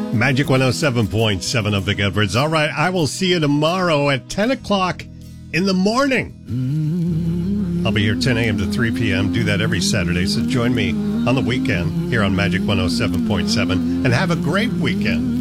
Magic 107.7 of Vic Edwards. All right, I will see you tomorrow at 10 o'clock in the morning. I'll be here 10 a.m. to 3 p.m. Do that every Saturday, so join me on the weekend here on Magic 107.7 and have a great weekend.